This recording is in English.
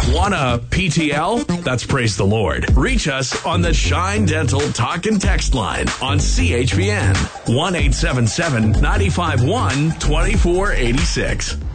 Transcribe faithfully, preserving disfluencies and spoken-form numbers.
Want a P T L? That's praise the Lord. Reach us on the Shine Dental Talk and Text line on C H P N one eight seven seven, nine five one, two four eight six.